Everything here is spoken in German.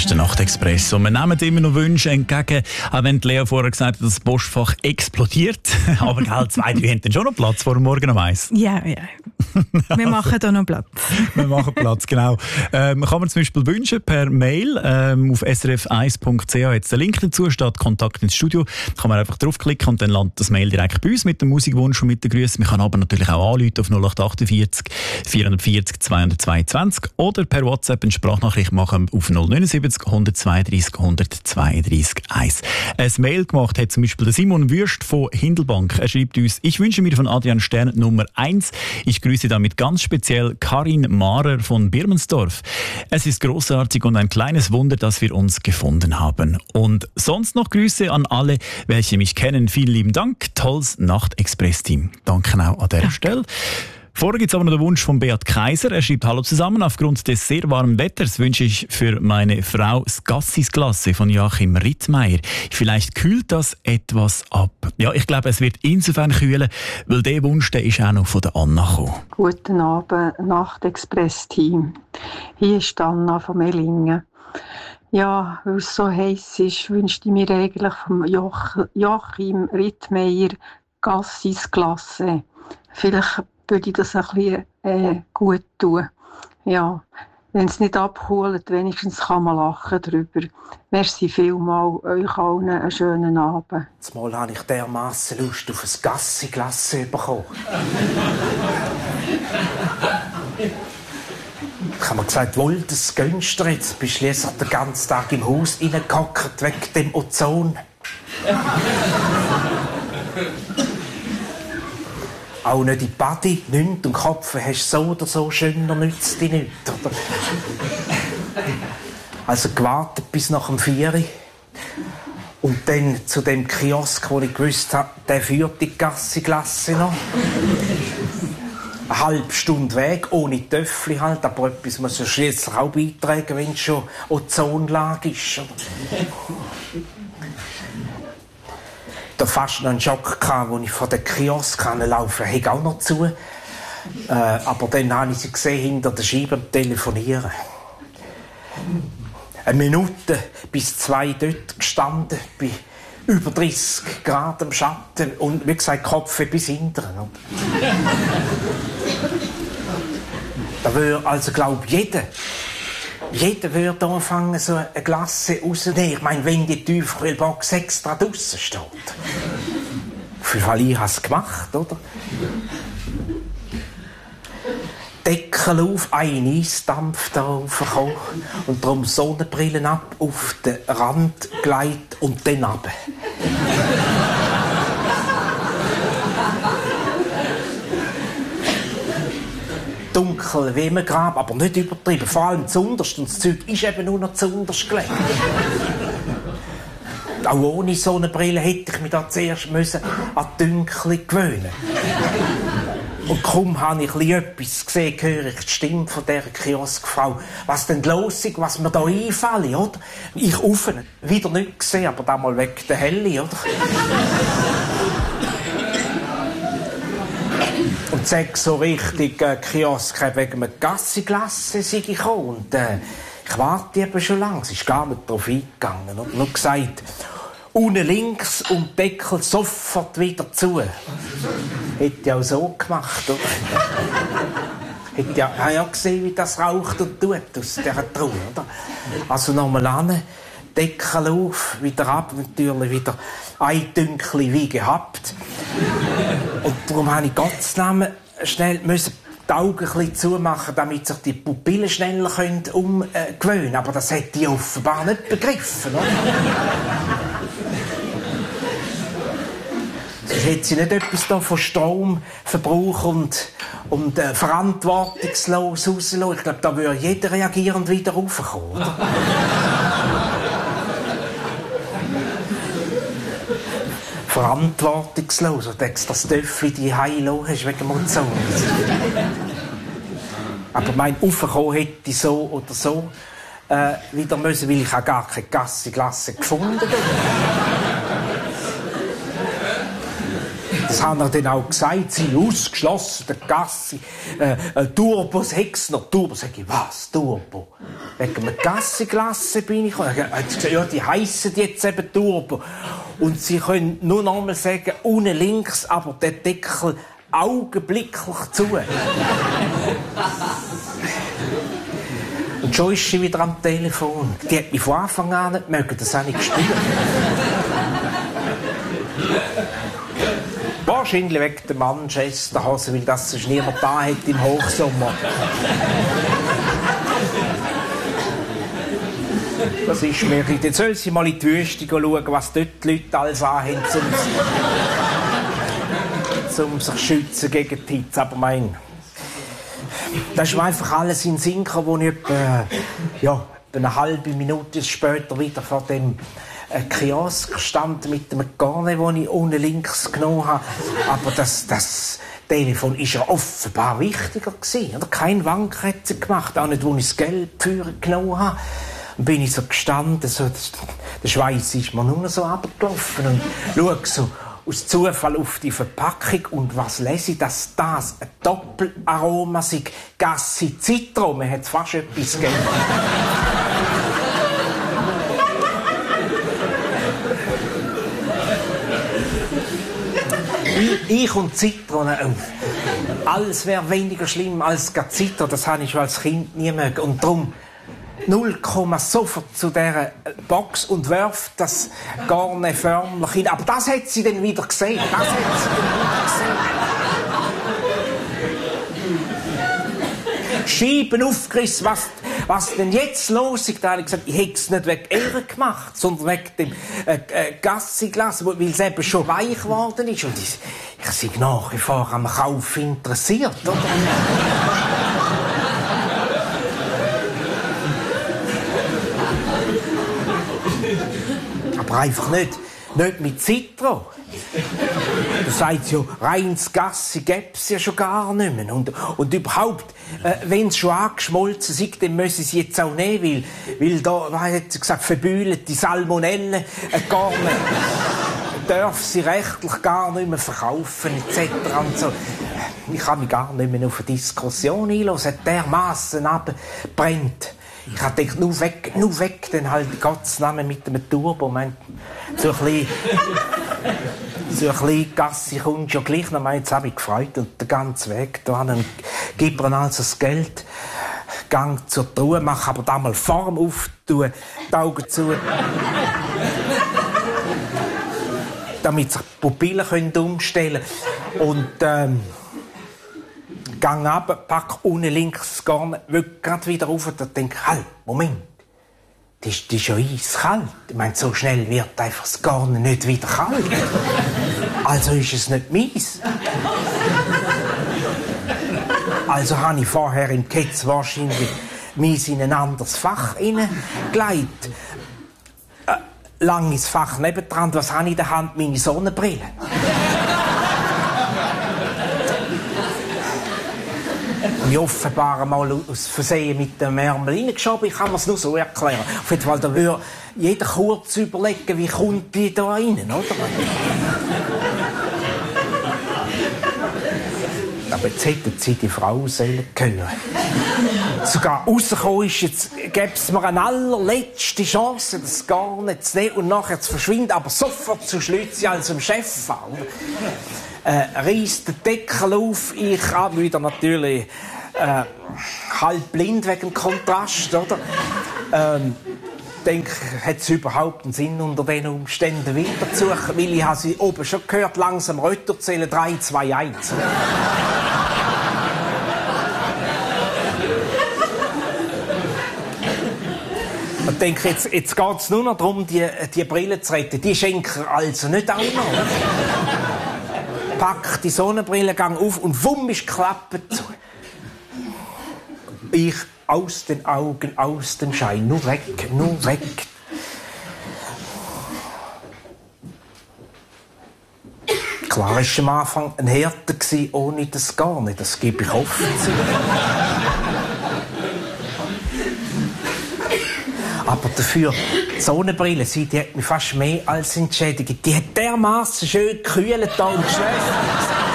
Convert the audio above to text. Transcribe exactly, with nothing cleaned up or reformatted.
ist der Nachtexpress. Und wir nehmen immer noch Wünsche entgegen, auch wenn Lea vorher gesagt hat, dass das Postfach explodiert. Aber gell, zwei, drei haben dann schon noch Platz vor dem Morgen um eins. Ja, ja. Wir machen da noch Platz. Wir machen Platz, genau. Ähm, kann man zum Beispiel wünschen per Mail ähm, auf s r f eins punkt c h. Jetzt der Link dazu steht Kontakt ins Studio. Da kann man einfach draufklicken und dann landet das Mail direkt bei uns mit dem Musikwunsch und mit den Grüßen. Man kann aber natürlich auch anrufen auf null acht achtundvierzig vierhundertvierzig zweihundertzweiundzwanzig oder per WhatsApp eine Sprachnachricht machen auf null neun sieben null eins zwei drei eins zwei drei eins. Ein Mail gemacht hat zum Beispiel der Simon Würst von Hindelbank. Er schreibt uns: Ich wünsche mir von Adrian Stern Nummer eins. Ich grüße damit ganz speziell Karin Mahrer von Birmensdorf. Es ist großartig und ein kleines Wunder, dass wir uns gefunden haben. Und sonst noch Grüße an alle, welche mich kennen. Vielen lieben Dank. Tolles Nachtexpress-Team. Danke auch an dieser Stelle. Vorher gibt es aber noch den Wunsch von Beat Kaiser. Er schreibt: Hallo zusammen, aufgrund des sehr warmen Wetters wünsche ich für meine Frau das Gassis-Klasse von Joachim Rittmeier. Vielleicht kühlt das etwas ab. Ja, ich glaube, es wird insofern kühlen, weil der Wunsch, der ist auch noch von der Anna gekommen. Guten Abend, Nachtexpress-Team. Hier ist Anna von Mellingen. Ja, weil es so heiß ist, wünschte ich mir eigentlich vom Joach- Joachim Rittmeier Gassis-Klasse. Vielleicht würde ich das ein bisschen äh, gut tun. Ja, wenn es nicht abkühlt, wenigstens kann man lachen darüber. Merci vielmals, euch allen einen schönen Abend. Zumal habe ich dermassen Lust auf ein Gassi-Glasse bekommen. Ich habe mir gesagt, wohl, das gönnst du jetzt. Bist schließlich den ganzen Tag im Haus reingehockt wegen dem Ozon. Auch nicht in die Body, nichts und Kopf hast so oder so schöner, nützt dich nicht. Oder? Also gewartet bis nach dem vier Uhr. Und dann zu dem Kiosk, wo ich gewusst habe, der führt die Gassi-Glasse noch. Eine halbe Stunde Weg, ohne Töffli halt, aber etwas muss ja schliesslich auch beitragen, wenn es schon Ozonlage ist. Da fast noch einen Schock gehabt, als ich vor den Kiosk laufen konnte. Ich auch noch zu. Äh, aber dann habe ich sie gesehen, hinter der Scheibe am Telefonieren. Eine Minute bis zwei dort gestanden, bei über dreißig Grad im Schatten und wie gesagt, Kopf bis hinten. Da würde also, glaube ich, jeder, jeder würde anfangen, so eine Glasse rauszunehmen. Ich meine, wenn die Tiefkühlbox extra draussen steht. Auf jeden Fall, ich habe es gemacht, oder? Deckel auf, ein Eisdampf da raufgekommen und darum Sonnenbrillen ab, auf den Rand gelegt und dann runter. Dunkel wie im Grab, aber nicht übertrieben. Vor allem zuunterst. Und das Zeug ist eben nur noch zuunterst gelegt. Auch ohne Sonnenbrille hätte ich mich da zuerst müssen an die Dunkel gewöhnen. Und kaum habe ich etwas gesehen, höre ich die Stimme von dieser Kioskfrau. Was denn los ist, was mir da einfällt, oder? Ich offen, wieder nicht gesehen, aber damals weg der Helle, oder? Und sag so richtig, äh, Kiosk wegen einem Gassi-Glasse sei ich gekommen. Und äh, ich warte eben schon lange, sie ist gar nicht darauf eingegangen. Und nur gesagt, unten links und Deckel sofort wieder zu. Hätte ich auch so gemacht, oder? Hätte ja, habe ja gesehen, wie das raucht und tut aus dieser Truhe, oder? Also nochmal an, Deckel auf, wieder ab, natürlich wieder ein Dünkli wie gehabt. Und darum musste ich Gottes Namen schnell müssen die Augen ein bisschen zumachen, damit sich die Pupillen schneller umgewöhnen können. Aber das hätte ich offenbar nicht begriffen, oder? Sonst hätte sie nicht etwas da von Stromverbrauch und, und äh, verantwortungslos rauslassen. Ich glaube, da würde jeder reagierend wieder raufkommen, oder? Verantwortungslos. Und denkst, das Töffel die Heilo hast wegen dem Ozon. Aber mein Aufkommen hätte ich so oder so äh, wieder müssen, weil ich auch gar keine Gassi-Glasse gefunden habe. Das haben er dann auch gesagt, sie ausgeschlossen, der Gassi, äh, äh, Turbos, Hexner, Turbo. Sag ich, was, Turbo? Wegen einer Gassi-Glasse bin ich gekommen. Er hat gesagt, ja, die heissen jetzt eben Turbo. Und sie können nur noch mal sagen, unten links, aber der Deckel augenblicklich zu. Und schon ist sie wieder am Telefon. Die hat mich von Anfang an nicht mögen, das habe ich gespürt. Wahrscheinlich wegen der Manchesterhose, weil das sonst niemand da hat im Hochsommer. Das ist mir. Jetzt soll sie mal in die Wüste schauen, was dort die Leute alles anhaben, um, um sich zu schützen gegen die Hitze. Aber mein, das ist mir einfach alles in den Sinn gekommen, wo ich etwa, ja, eine halbe Minute später wieder vor dem äh, Kiosk stand mit dem Garne, den ich unten links genommen habe. Aber das, das Telefon war ja offenbar wichtiger gewesen. Oder? Kein Wank hat sie gemacht, auch nicht, wo ich das Geld für genommen habe. Dann bin ich so gestanden, so, der Schweiß ist mir nur so runtergelaufen und schaue so aus Zufall auf die Verpackung und was lese ich, dass das ein Doppelaroma sei. Gassi Citro, man hat fast etwas gegeben. ich, ich und Zitrone, oh, alles wäre weniger schlimm als Zitro, das habe ich schon als Kind nie mögen. Und darum null Komma sofort zu dieser Box und wirft das Garne förmlich hin. Aber das hat sie dann wieder gesehen. Das hat sie dann wieder gesehen. Scheiben aufgerissen, was, was denn jetzt los ist. Da habe ich gesagt, ich hätte es nicht wegen ihr gemacht, sondern wegen dem äh, äh, Gassiglas, weil es eben schon weich geworden ist. Und ich, ich bin nach wie vor am Kauf interessiert, oder? Aber einfach nicht, nicht mit Citro. Da sagt ja, reines Gassi gäbe es ja schon gar nicht mehr. Und, und überhaupt, äh, wenn es schon angeschmolzen ist, dann müssen sie jetzt auch nehmen, weil, weil da, was hat sie gesagt, verbühlte Salmonellen äh, gar nicht, darf sie rechtlich gar nicht mehr verkaufen, et cetera. Und so. Ich kann mich gar nicht mehr auf eine Diskussion einlassen, es hat dermassen abbrennt. Ich habe gedacht, nur weg, nur weg, dann halt Gottes Namen mit dem Turbo. Mein, so ein bisschen, so ein bisschen Gassi kommt schon gleich noch. Jetzt habe ich gefreut und den ganzen Weg da an. Gib mir also das Geld, gang zur Truhe, mach aber da mal Form auf, tue die Augen zu. Damit sich die Pupillen umstellen können. Und, ähm, gang ab, pack unten links Garne, will grad wieder rauf und denke, halt, Moment, das, das ist ja eiskalt. Ich meine, so schnell wird einfach das Garne nicht wieder kalt. Also ist es nicht meins. Also habe ich vorher im Ketz wahrscheinlich meins in ein anderes Fach hineingelegt. Äh, lang ins Fach nebendran, was habe ich in der Hand? Meine Sonnenbrille. Ich offenbar mal aus Versehen mit dem Ärmel reingeschoben. Ich kann mir es nur so erklären. Auf jeden Fall, da würde jeder kurz überlegen, wie kommt die da rein, oder? Aber jetzt hätten sie die Frau sollen hören. Sogar rausgekommen ist, jetzt gäbe es mir eine allerletzte Chance, das gar nicht zu nehmen und nachher zu verschwinden, aber sofort zu Schlützi als dem Chef an. Äh, reisst den Deckel auf, ich habe wieder natürlich äh, halb blind wegen dem Kontrast, oder? Ähm, denke, hat es überhaupt einen Sinn, unter diesen Umständen weiter zu suchen? Weil ich habe sie oben schon gehört, langsam runterzählen, drei, zwei, eins. Ich denke, jetzt, jetzt geht es nur noch darum, die, die Brille zu retten. Die schenken also nicht auch noch. Pack die Sonnenbrille, gang auf und wumm ist die Klappe zu. Ich aus den Augen, aus dem Schein. Nur weg, nur weg. Klar war am Anfang ein Härte, ohne das gar nicht. Das gebe ich offen zu. Aber dafür, die Sonnenbrille, sie, die hat mich fast mehr als entschädigt. Die hat dermaßen schön gekühlt da und geschwächt.